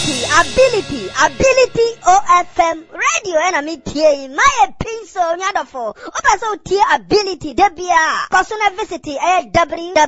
ability OFM radio and me tie my pinso nyadofo oba so tie ability debia kosona visit www.ability.org